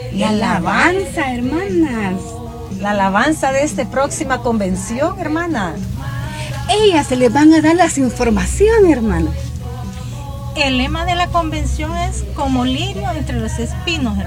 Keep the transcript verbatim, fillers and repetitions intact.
La alabanza, hermanas. La alabanza de esta próxima convención, hermana. Ellas se les van a dar las informaciones, hermana. El lema de la convención es como lirio entre los espinos,